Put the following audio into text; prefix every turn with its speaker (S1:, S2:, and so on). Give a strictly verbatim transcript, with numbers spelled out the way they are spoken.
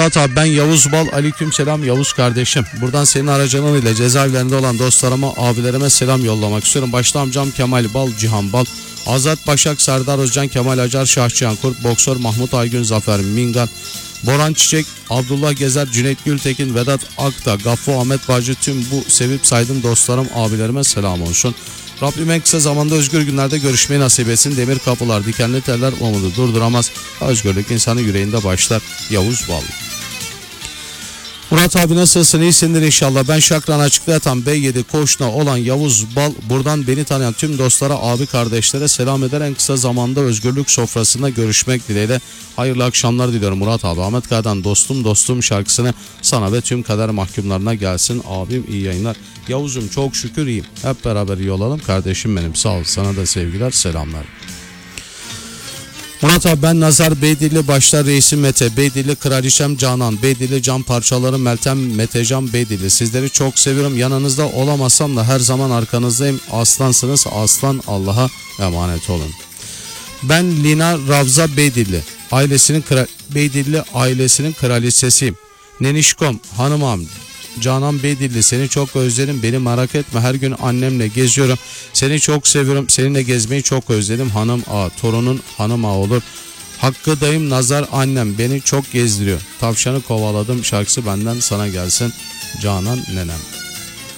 S1: Murat abi ben Yavuz Bal. Aleykümselam Yavuz kardeşim. Buradan senin aracılığıyla cezaevlerinde olan dostlarıma, abilerime selam yollamak istiyorum. Başta amcam Kemal Bal, Cihan Bal, Azat Başak, Serdar Özcan, Kemal Acar, Şahçıyan Kurt, Boksör Mahmut Aygün, Zafer Mingan, Boran Çiçek, Abdullah Gezer, Cüneyt Gültekin, Vedat Akta, Gaffo Ahmet Bacı, tüm bu sevip saydığım dostlarım, abilerime selam olsun. Rabbim en kısa zamanda özgür günlerde görüşmeyi nasip etsin. Demir kapılar, dikenli teller umudu durduramaz. Özgürlük insanın yüreğinde başlar. Yavuz Bal. Murat abi nasılsın? İyisindir inşallah. Ben Şakran Açıkta Yatan B yedi Koşna olan Yavuz Bal. Buradan beni tanıyan tüm dostlara, abi kardeşlere selam eder. En kısa zamanda özgürlük sofrasında görüşmek dileğiyle hayırlı akşamlar diliyorum Murat abi. Ahmet Kaya'dan dostum dostum şarkısını sana ve tüm kader mahkumlarına gelsin. Abim iyi yayınlar. Yavuz'um çok şükür iyiyim. Hep beraber iyi olalım. Kardeşim benim sağ ol. Sana da sevgiler, selamlar. Murat abi ben Nazar Beydilli başta reisim Mete, Beydilli kraliçem Canan, Beydilli cam parçaları Meltem, Metecan Beydilli. Sizleri çok seviyorum. Yanınızda olamasam da her zaman arkanızdayım. Aslansınız aslan, Allah'a emanet olun. Ben Lina Ravza Beydilli. Ailesinin Beydilli ailesinin kraliçesiyim. Nenişkom, hanımam Canan Beydilli, seni çok özledim, beni merak etme, her gün annemle geziyorum, seni çok seviyorum, seninle gezmeyi çok özledim hanım ağa, torunun hanım ağa olur. Hakkı dayım Nazar annem beni çok gezdiriyor, tavşanı kovaladım şarkısı benden sana gelsin Canan nenem.